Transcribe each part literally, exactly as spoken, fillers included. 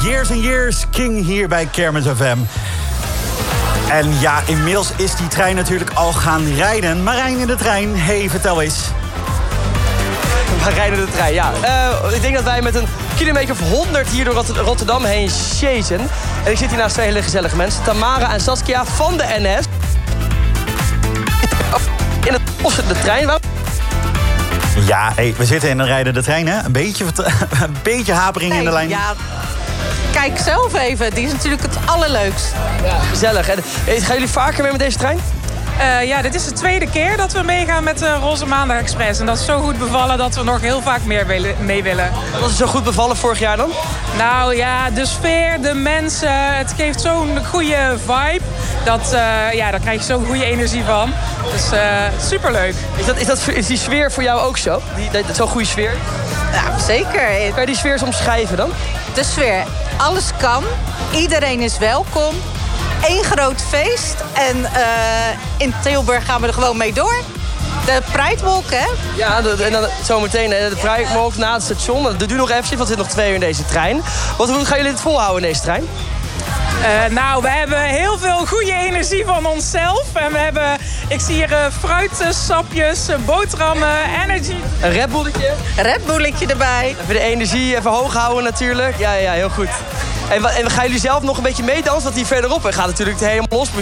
Years and Years, King hier bij Kermis F M. En ja, inmiddels is die trein natuurlijk al gaan rijden. Marijn in de trein, hey, vertel eens. We rijden de trein, ja. Uh, ik denk dat wij met een kilometer of honderd hier door Rot- Rotterdam heen chasen. En ik zit hier naast twee hele gezellige mensen. Tamara en Saskia van de N S. In het bossen de trein. Ja, hey, we zitten in een rijdende trein, hè? Een beetje, een beetje hapering Nee, in de lijn. Ja, kijk zelf even. Die is natuurlijk het allerleukst. Ja, gezellig. En, gaan jullie vaker mee met deze trein? Uh, ja, dit is de tweede keer dat we meegaan met de Roze Maandag Express. En dat is zo goed bevallen dat we nog heel vaak meer willen, mee willen. Was het zo goed bevallen vorig jaar dan? Nou ja, de sfeer, de mensen, het geeft zo'n goede vibe. Dat, uh, ja, daar krijg je zo'n goede energie van. Dus uh, superleuk. Is, dat, is, dat, is die sfeer voor jou ook zo? Die, dat, zo'n goede sfeer? Ja, zeker. Kan je die sfeer soms schrijven dan? De sfeer. Alles kan. Iedereen is welkom. Eén groot feest. En uh, in Tilburg gaan we er gewoon mee door. De Pridewalk, hè? Ja, de, en dan zometeen de Pridewalk na het station. Dat duurt nog eventjes, want er zit nog twee uur in deze trein. Wat, hoe gaan jullie het volhouden in deze trein? Uh, nou, we hebben heel veel goede energie van onszelf. En we hebben, ik zie hier uh, fruitsapjes, uh, boterhammen, energy. Een Red Bulletje. Red Bulletje erbij. Even de energie even hoog houden natuurlijk. Ja, ja, heel goed. En, en gaan jullie zelf nog een beetje meedansen? Want hier verderop gaat natuurlijk het helemaal los.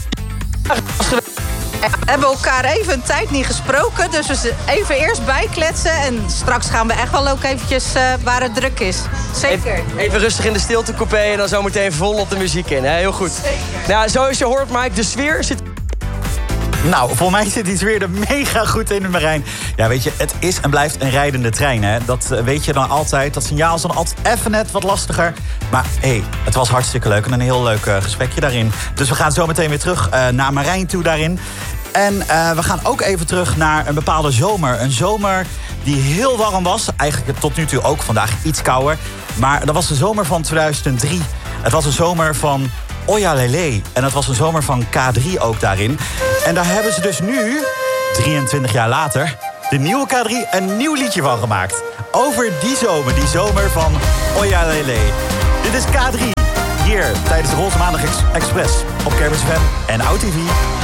We hebben elkaar even een tijd niet gesproken. Dus we even eerst bijkletsen. En straks gaan we echt wel ook eventjes uh, waar het druk is. Zeker. Even, even rustig in de stiltecoupé en dan zo meteen vol op de muziek in. Hè? Heel goed. Zeker. Nou, zoals je hoort, Mike, de sfeer zit... Nou, voor mij zit die sfeer er mega goed in, Marijn. Ja, weet je, het is en blijft een rijdende trein, hè. Dat weet je dan altijd. Dat signaal is dan altijd even net wat lastiger. Maar hé, hey, het was hartstikke leuk en een heel leuk uh, gesprekje daarin. Dus we gaan zo meteen weer terug uh, naar Marijn toe daarin. En uh, we gaan ook even terug naar een bepaalde zomer. Een zomer die heel warm was. Eigenlijk tot nu toe ook, vandaag iets kouder. Maar dat was de zomer van tweeduizend drie. Het was een zomer van Oya Lele. En dat was een zomer van K drie ook daarin. En daar hebben ze dus nu, drieëntwintig jaar later, de nieuwe K drie een nieuw liedje van gemaakt. Over die zomer, die zomer van Oya Lele. Dit is K drie, hier tijdens de Roze Maandag Express op Kermis F M en O U T V.